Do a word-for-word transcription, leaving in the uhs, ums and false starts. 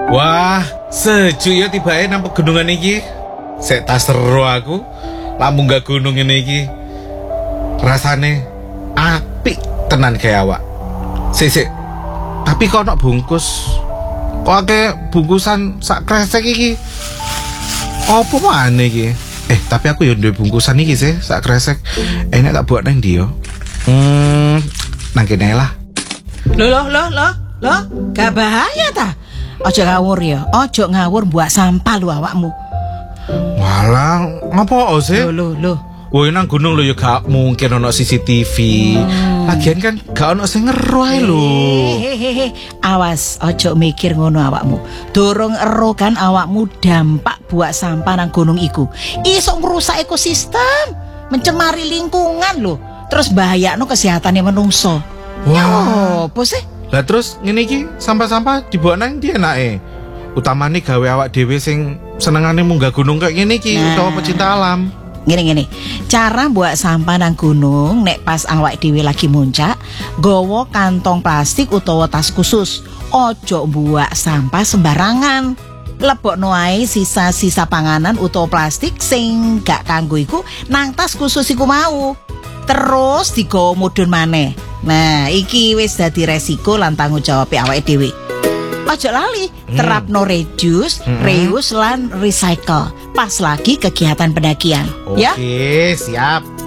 Wah, sejuk ya tibae nang pegunungan iki. Sek tak seru aku. Lamun gak gunung ngene iki. Rasane apik tenan kayak awak. Sik sik. Tapi kok ono bungkus. Kok akeh bungkusan sak kresek iki. Apa maneh iki? Eh, tapi aku yo duwe bungkusan iki sih, sak kresek. Enak tak buat nang ndi yo? Hmm, nang kene lah. Loh loh loh loh loh, gak bahaya ta? Ojo ngawur ya, ojo ngawur buat sampah lu awakmu. Walah, ngopo sih? Loh loh loh. Woi nang gunung lo ya gak mungkin ono C C T V. Hmm. Lagian kan gak ono sing ngeru ae lho. Hehehe, awas ojo mikir ngono awakmu. Dorong ero kan awakmu dampak buat sampah nang gunung iku. Iso ngrusak ekosistem, mencemari lingkungan lho. Terus bahayakno kesehatannya menungso. Wah, apa sih? Lah terus ngene iki sampah-sampah dibawa nang ndi enake? Utamane gawe awak dhewe sing senengane munggah gunung kayak ngene iki, nah. utawa pecinta alam. Gini-gini, cara buat sampah nang gunung nek pas awak dhewe lagi muncak, gowo kantong plastik utawa tas khusus. Ojo buat sampah sembarangan. Lebokno ae sisa-sisa panganan utawa plastik sing gak kanggo iku nang tas khusus iku mau. Terus digawa mudhun maneh. Nah, iki wis dadi resiko lan tanggung jawab awake dhewe. Ojo lali, hmm. terapno reduce, hmm. reuse lan recycle. Pas lagi kegiatan pendakian. Oke, ya? Siap.